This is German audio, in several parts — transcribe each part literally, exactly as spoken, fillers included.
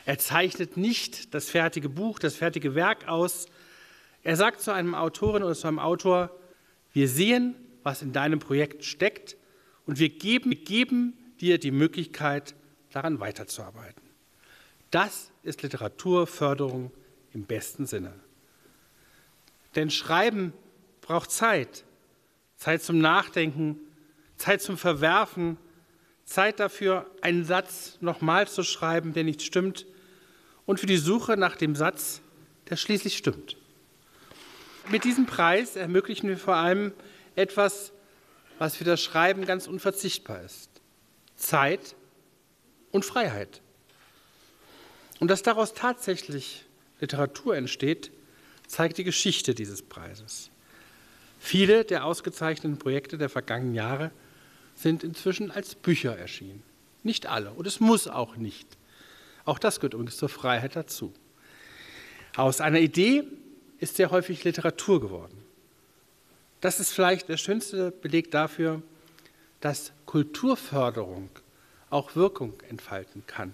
Er zeichnet nicht das fertige Buch, das fertige Werk aus. Er sagt zu einem Autorin oder zu einem Autor: Wir sehen, was in deinem Projekt steckt, und wir geben, wir geben dir die Möglichkeit, daran weiterzuarbeiten. Das ist Literaturförderung im besten Sinne. Denn Schreiben braucht Zeit. Zeit zum Nachdenken, Zeit zum Verwerfen, Zeit dafür, einen Satz nochmal zu schreiben, der nicht stimmt, und für die Suche nach dem Satz, der schließlich stimmt. Mit diesem Preis ermöglichen wir vor allem etwas, was für das Schreiben ganz unverzichtbar ist: Zeit und Freiheit. Und dass daraus tatsächlich Literatur entsteht, zeigt die Geschichte dieses Preises. Viele der ausgezeichneten Projekte der vergangenen Jahre sind inzwischen als Bücher erschienen. Nicht alle, und es muss auch nicht. Auch das gehört übrigens zur Freiheit dazu. Aus einer Idee ist sehr häufig Literatur geworden. Das ist vielleicht der schönste Beleg dafür, dass Kulturförderung auch Wirkung entfalten kann.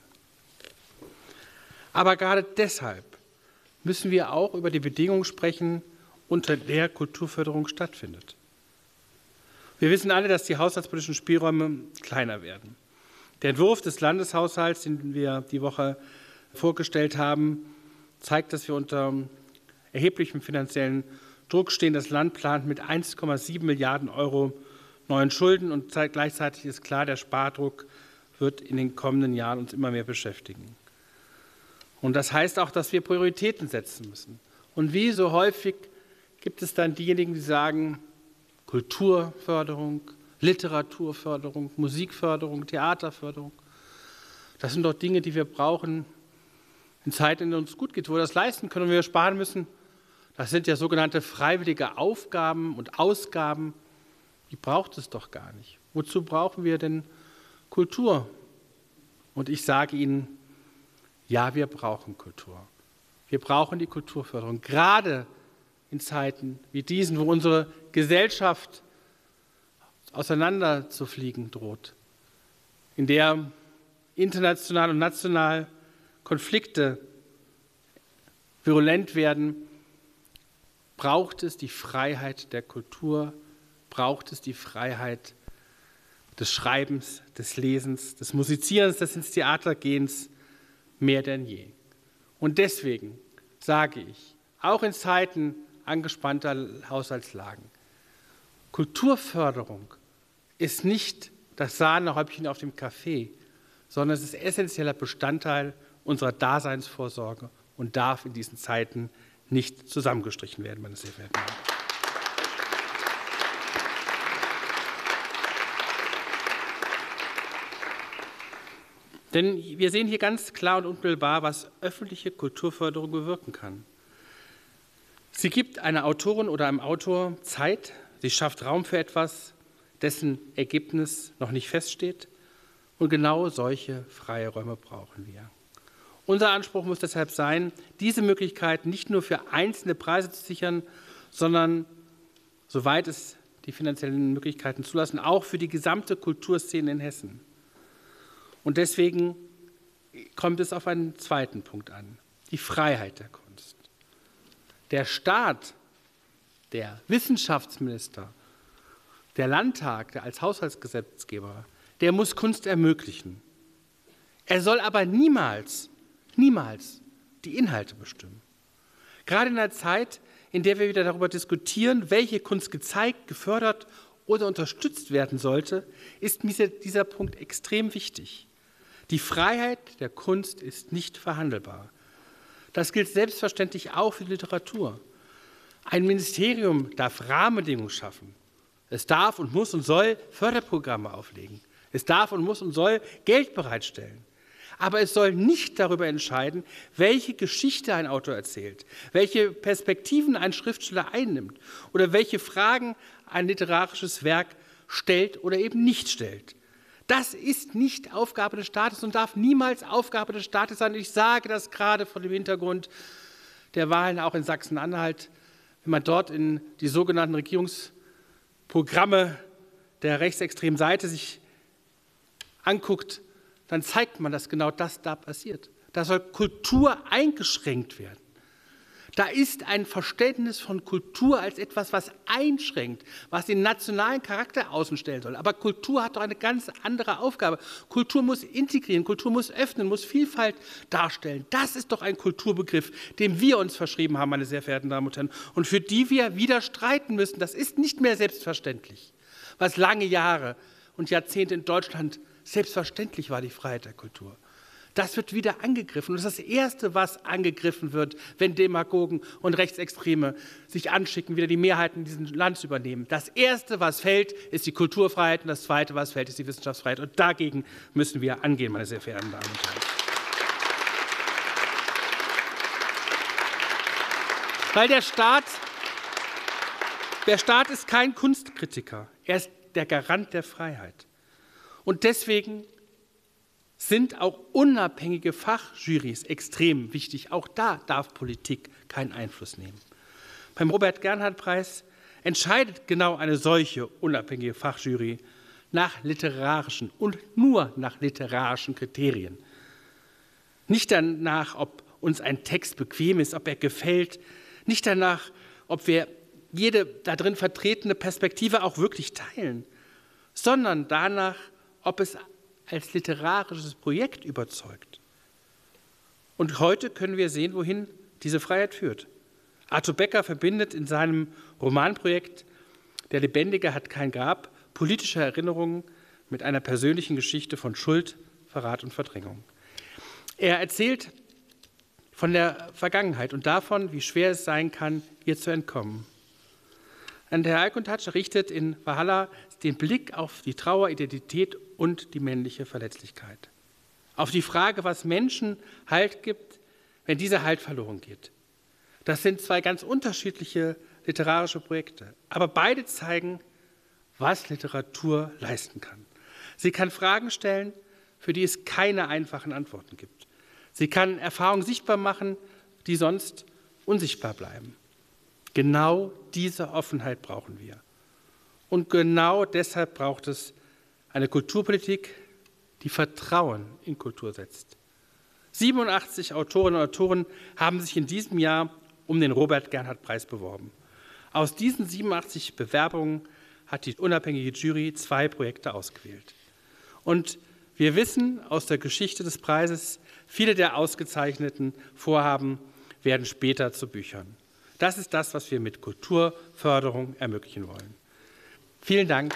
Aber gerade deshalb müssen wir auch über die Bedingungen sprechen, unter der Kulturförderung stattfindet. Wir wissen alle, dass die haushaltspolitischen Spielräume kleiner werden. Der Entwurf des Landeshaushalts, den wir die Woche vorgestellt haben, zeigt, dass wir unter erheblichem finanziellen Druck stehen. Das Land plant mit eins Komma sieben Milliarden Euro neuen Schulden, und gleichzeitig ist klar, der Spardruck wird in den kommenden Jahren uns immer mehr beschäftigen. Und das heißt auch, dass wir Prioritäten setzen müssen. Und wie so häufig gibt es dann diejenigen, die sagen: Kulturförderung, Literaturförderung, Musikförderung, Theaterförderung. Das sind doch Dinge, die wir brauchen in Zeiten, in denen es uns gut geht, wo wir das leisten können und wir sparen müssen. Das sind ja sogenannte freiwillige Aufgaben und Ausgaben. Die braucht es doch gar nicht. Wozu brauchen wir denn Kultur? Und ich sage Ihnen: Ja, wir brauchen Kultur. Wir brauchen die Kulturförderung, gerade in Zeiten wie diesen, wo unsere Gesellschaft auseinanderzufliegen droht, in der international und national Konflikte virulent werden, braucht es die Freiheit der Kultur, braucht es die Freiheit des Schreibens, des Lesens, des Musizierens, des ins Theater gehens mehr denn je. Und deswegen sage ich, auch in Zeiten angespannter Haushaltslagen: Kulturförderung ist nicht das Sahnehäubchen auf dem Kaffee, sondern es ist essentieller Bestandteil unserer Daseinsvorsorge und darf in diesen Zeiten nicht zusammengestrichen werden, meine sehr verehrten Damen und Herren. Denn wir sehen hier ganz klar und unmittelbar, was öffentliche Kulturförderung bewirken kann. Sie gibt einer Autorin oder einem Autor Zeit, sie schafft Raum für etwas, dessen Ergebnis noch nicht feststeht. Und genau solche freie Räume brauchen wir. Unser Anspruch muss deshalb sein, diese Möglichkeit nicht nur für einzelne Preise zu sichern, sondern, soweit es die finanziellen Möglichkeiten zulassen, auch für die gesamte Kulturszene in Hessen. Und deswegen kommt es auf einen zweiten Punkt an: die Freiheit der Kunst. Der Staat, der Wissenschaftsminister, der Landtag, der als Haushaltsgesetzgeber, der muss Kunst ermöglichen. Er soll aber niemals, niemals die Inhalte bestimmen. Gerade in einer Zeit, in der wir wieder darüber diskutieren, welche Kunst gezeigt, gefördert oder unterstützt werden sollte, ist mir dieser Punkt extrem wichtig. Die Freiheit der Kunst ist nicht verhandelbar. Das gilt selbstverständlich auch für die Literatur. Ein Ministerium darf Rahmenbedingungen schaffen. Es darf und muss und soll Förderprogramme auflegen. Es darf und muss und soll Geld bereitstellen. Aber es soll nicht darüber entscheiden, welche Geschichte ein Autor erzählt, welche Perspektiven ein Schriftsteller einnimmt oder welche Fragen ein literarisches Werk stellt oder eben nicht stellt. Das ist nicht Aufgabe des Staates und darf niemals Aufgabe des Staates sein. Ich sage das gerade vor dem Hintergrund der Wahlen auch in Sachsen-Anhalt. Wenn man dort in die sogenannten Regierungsprogramme der rechtsextremen Seite sich anguckt, dann zeigt man, dass genau das da passiert. Da soll Kultur eingeschränkt werden. Da ist ein Verständnis von Kultur als etwas, was einschränkt, was den nationalen Charakter außen stellen soll. Aber Kultur hat doch eine ganz andere Aufgabe. Kultur muss integrieren, Kultur muss öffnen, muss Vielfalt darstellen. Das ist doch ein Kulturbegriff, dem wir uns verschrieben haben, meine sehr verehrten Damen und Herren, und für die wir wieder streiten müssen. Das ist nicht mehr selbstverständlich, was lange Jahre und Jahrzehnte in Deutschland selbstverständlich war, die Freiheit der Kultur. Das wird wieder angegriffen. Und das ist das Erste, was angegriffen wird, wenn Demagogen und Rechtsextreme sich anschicken, wieder die Mehrheiten in diesem Land zu übernehmen. Das Erste, was fällt, ist die Kulturfreiheit und das Zweite, was fällt, ist die Wissenschaftsfreiheit. Und dagegen müssen wir angehen, meine sehr verehrten Damen und Herren. Weil der Staat, der Staat ist kein Kunstkritiker. Er ist der Garant der Freiheit. Und deswegen sind auch unabhängige Fachjurys extrem wichtig. Auch da darf Politik keinen Einfluss nehmen. Beim Robert-Gernhardt-Preis entscheidet genau eine solche unabhängige Fachjury nach literarischen und nur nach literarischen Kriterien. Nicht danach, ob uns ein Text bequem ist, ob er gefällt, nicht danach, ob wir jede darin vertretene Perspektive auch wirklich teilen, sondern danach, ob es als literarisches Projekt überzeugt. Und heute können wir sehen, wohin diese Freiheit führt. Arthur Becker verbindet in seinem Romanprojekt Der Lebendige hat kein Grab politische Erinnerungen mit einer persönlichen Geschichte von Schuld, Verrat und Verdrängung. Er erzählt von der Vergangenheit und davon, wie schwer es sein kann, ihr zu entkommen. Und Herr Aykuntasch richtet in Valhalla den Blick auf die Trauer, Identität und die männliche Verletzlichkeit. Auf die Frage, was Menschen Halt gibt, wenn dieser Halt verloren geht. Das sind zwei ganz unterschiedliche literarische Projekte. Aber beide zeigen, was Literatur leisten kann. Sie kann Fragen stellen, für die es keine einfachen Antworten gibt. Sie kann Erfahrungen sichtbar machen, die sonst unsichtbar bleiben. Genau diese Offenheit brauchen wir. Und genau deshalb braucht es eine Kulturpolitik, die Vertrauen in Kultur setzt. siebenundachtzig Autorinnen und Autoren haben sich in diesem Jahr um den Robert-Gernhardt-Preis beworben. Aus diesen siebenundachtzig Bewerbungen hat die unabhängige Jury zwei Projekte ausgewählt. Und wir wissen aus der Geschichte des Preises, viele der ausgezeichneten Vorhaben werden später zu Büchern. Das ist das, was wir mit Kulturförderung ermöglichen wollen. Vielen Dank.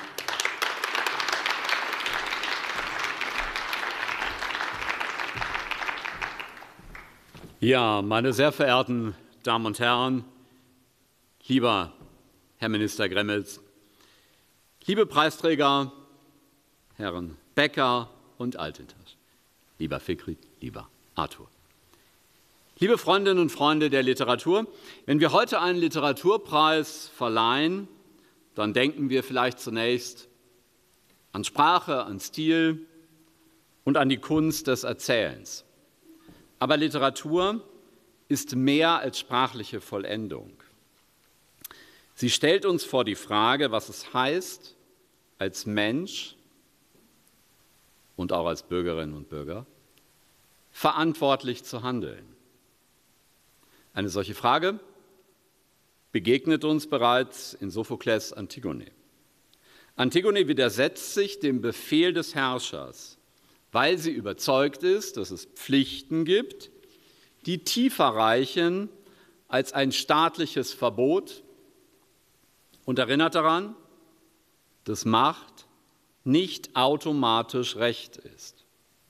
Ja, meine sehr verehrten Damen und Herren, lieber Herr Minister Gremmels, liebe Preisträger, Herren Becker und Aykuntasch, lieber Fikri, lieber Arthur. Liebe Freundinnen und Freunde der Literatur, wenn wir heute einen Literaturpreis verleihen, dann denken wir vielleicht zunächst an Sprache, an Stil und an die Kunst des Erzählens. Aber Literatur ist mehr als sprachliche Vollendung. Sie stellt uns vor die Frage, was es heißt, als Mensch und auch als Bürgerinnen und Bürger verantwortlich zu handeln. Eine solche Frage begegnet uns bereits in Sophokles Antigone. Antigone widersetzt sich dem Befehl des Herrschers, weil sie überzeugt ist, dass es Pflichten gibt, die tiefer reichen als ein staatliches Verbot, und erinnert daran, dass Macht nicht automatisch Recht ist.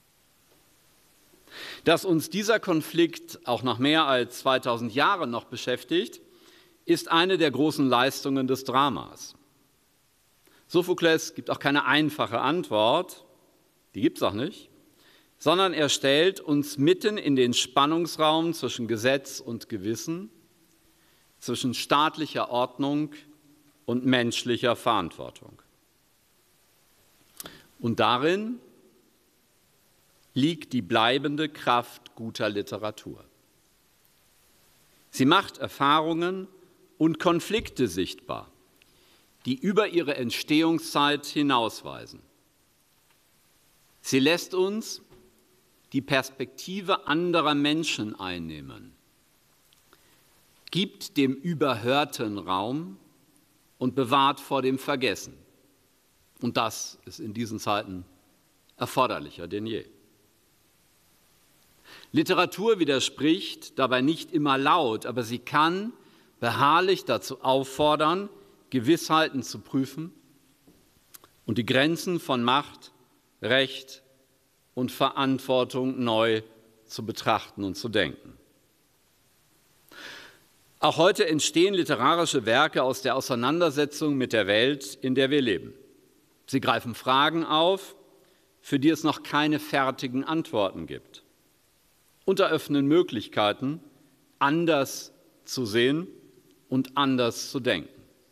Dass uns dieser Konflikt auch nach mehr als zweitausend Jahren noch beschäftigt, ist eine der großen Leistungen des Dramas. Sophokles gibt auch keine einfache Antwort, die gibt es auch nicht, sondern er stellt uns mitten in den Spannungsraum zwischen Gesetz und Gewissen, zwischen staatlicher Ordnung und menschlicher Verantwortung. Und darin liegt die bleibende Kraft guter Literatur. Sie macht Erfahrungen und Konflikte sichtbar, die über ihre Entstehungszeit hinausweisen. Sie lässt uns die Perspektive anderer Menschen einnehmen, gibt dem Überhörten Raum und bewahrt vor dem Vergessen. Und das ist in diesen Zeiten erforderlicher denn je. Literatur widerspricht dabei nicht immer laut, aber sie kann beharrlich dazu auffordern, Gewissheiten zu prüfen und die Grenzen von Macht, Recht und Verantwortung neu zu betrachten und zu denken. Auch heute entstehen literarische Werke aus der Auseinandersetzung mit der Welt, in der wir leben. Sie greifen Fragen auf, für die es noch keine fertigen Antworten gibt, und eröffnen Möglichkeiten, anders zu sehen und anders zu denken.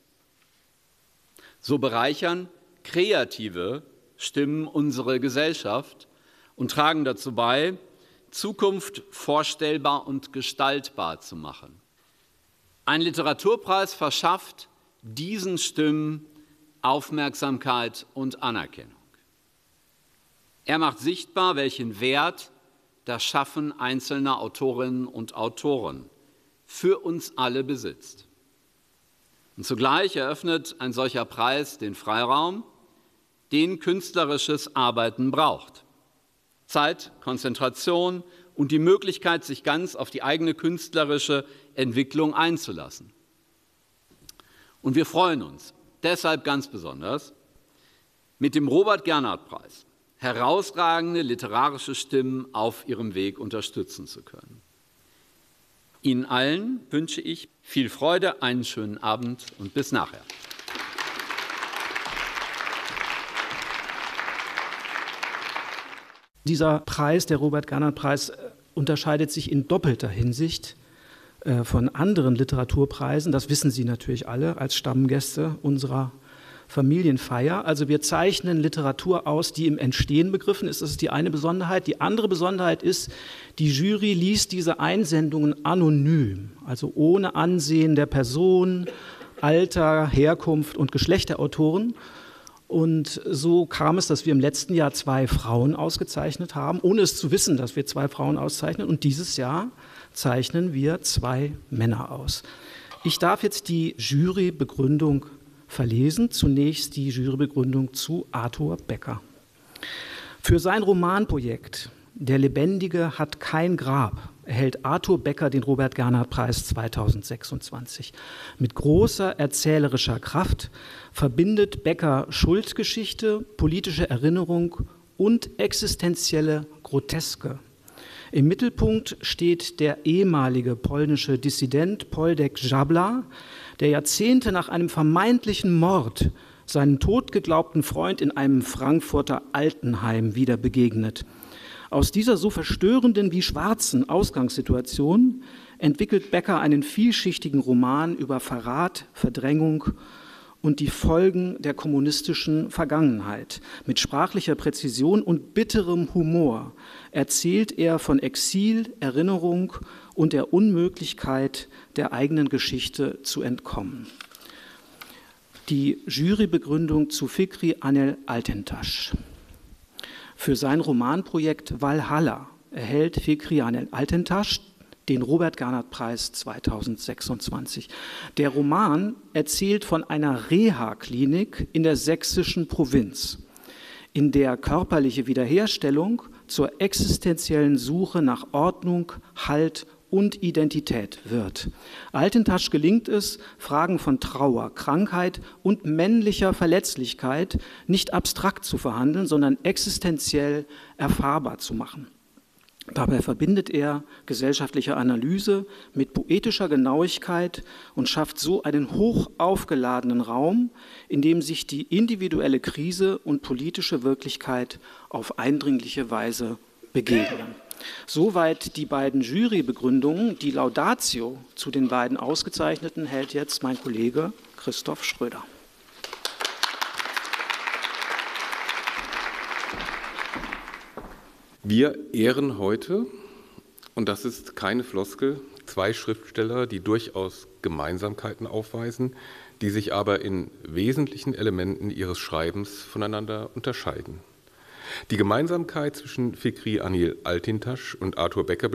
So bereichern kreative Stimmen unsere Gesellschaft und tragen dazu bei, Zukunft vorstellbar und gestaltbar zu machen. Ein Literaturpreis verschafft diesen Stimmen Aufmerksamkeit und Anerkennung. Er macht sichtbar, welchen Wert das Schaffen einzelner Autorinnen und Autoren für uns alle besitzt. Und zugleich eröffnet ein solcher Preis den Freiraum, den künstlerisches Arbeiten braucht. Zeit, Konzentration und die Möglichkeit, sich ganz auf die eigene künstlerische Entwicklung einzulassen. Und wir freuen uns deshalb ganz besonders, mit dem Robert-Gernhardt-Preis herausragende literarische Stimmen auf ihrem Weg unterstützen zu können. Ihnen allen wünsche ich viel Freude, einen schönen Abend und bis nachher. Dieser Preis, der Robert-Gernhardt-Preis, unterscheidet sich in doppelter Hinsicht äh, von anderen Literaturpreisen. Das wissen Sie natürlich alle als Stammgäste unserer Familienfeier. Also wir zeichnen Literatur aus, die im Entstehen begriffen ist. Das ist die eine Besonderheit. Die andere Besonderheit ist, die Jury liest diese Einsendungen anonym, also ohne Ansehen der Person, Alter, Herkunft und Geschlecht der Autoren. Und so kam es, dass wir im letzten Jahr zwei Frauen ausgezeichnet haben, ohne es zu wissen, dass wir zwei Frauen auszeichnen. Und dieses Jahr zeichnen wir zwei Männer aus. Ich darf jetzt die Jurybegründung verlesen. Zunächst die Jurybegründung zu Arthur Becker. Für sein Romanprojekt »Der Lebendige hat kein Grab« erhält Arthur Becker den Robert-Gernhardt-Preis zweitausendsechsundzwanzig. Mit großer erzählerischer Kraft verbindet Becker Schuldgeschichte, politische Erinnerung und existenzielle Groteske. Im Mittelpunkt steht der ehemalige polnische Dissident Poldek Żabla, der Jahrzehnte nach einem vermeintlichen Mord seinen totgeglaubten Freund in einem Frankfurter Altenheim wieder begegnet. Aus dieser so verstörenden wie schwarzen Ausgangssituation entwickelt Becker einen vielschichtigen Roman über Verrat, Verdrängung und die Folgen der kommunistischen Vergangenheit. Mit sprachlicher Präzision und bitterem Humor erzählt er von Exil, Erinnerung und der Unmöglichkeit, der eigenen Geschichte zu entkommen. Die Jurybegründung zu Fikri Anel Altintaş. Für sein Romanprojekt Valhalla erhält Fikri Anel Altintaş den Robert-Gernhardt-Preis zweitausendsechsundzwanzig. Der Roman erzählt von einer Reha-Klinik in der sächsischen Provinz, in der körperliche Wiederherstellung zur existenziellen Suche nach Ordnung, Halt und Identität wird. Altintaş gelingt es, Fragen von Trauer, Krankheit und männlicher Verletzlichkeit nicht abstrakt zu verhandeln, sondern existenziell erfahrbar zu machen. Dabei verbindet er gesellschaftliche Analyse mit poetischer Genauigkeit und schafft so einen hoch aufgeladenen Raum, in dem sich die individuelle Krise und politische Wirklichkeit auf eindringliche Weise begegnen. Soweit die beiden Jurybegründungen. Die Laudatio zu den beiden Ausgezeichneten hält jetzt mein Kollege Christoph Schröder. Wir ehren heute, und das ist keine Floskel, zwei Schriftsteller, die durchaus Gemeinsamkeiten aufweisen, die sich aber in wesentlichen Elementen ihres Schreibens voneinander unterscheiden. Die Gemeinsamkeit zwischen Fikri Anil Altintasch und Arthur Becker